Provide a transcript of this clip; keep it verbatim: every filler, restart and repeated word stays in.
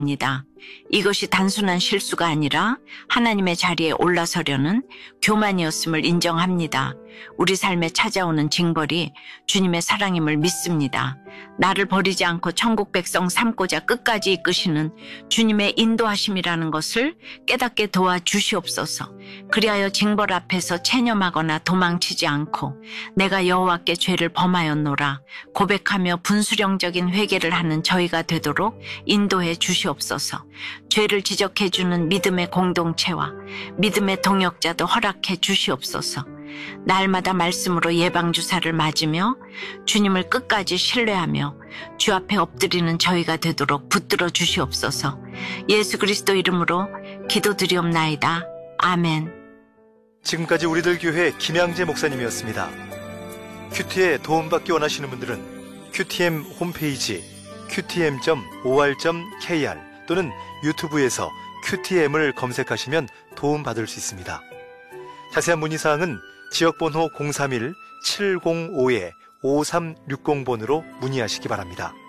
입니다. 이것이 단순한 실수가 아니라 하나님의 자리에 올라서려는 교만이었음을 인정합니다. 우리 삶에 찾아오는 징벌이 주님의 사랑임을 믿습니다. 나를 버리지 않고 천국 백성 삼고자 끝까지 이끄시는 주님의 인도하심이라는 것을 깨닫게 도와주시옵소서. 그리하여 징벌 앞에서 체념하거나 도망치지 않고 내가 여호와께 죄를 범하였노라 고백하며 분수령적인 회개를 하는 저희가 되도록 인도해 주시옵소서. 죄를 지적해주는 믿음의 공동체와 믿음의 동역자도 허락해 주시옵소서. 날마다 말씀으로 예방주사를 맞으며 주님을 끝까지 신뢰하며 주 앞에 엎드리는 저희가 되도록 붙들어 주시옵소서. 예수 그리스도 이름으로 기도드리옵나이다. 아멘. 지금까지 우리들 교회 김양재 목사님이었습니다. 큐티에 도움받기 원하시는 분들은 큐티엠 홈페이지 큐티엠 닷 오알 닷 케이알 또는 유튜브에서 큐티엠을 검색하시면 도움받을 수 있습니다. 자세한 문의사항은 지역번호 공삼일 칠공오 오삼육공 번으로 문의하시기 바랍니다.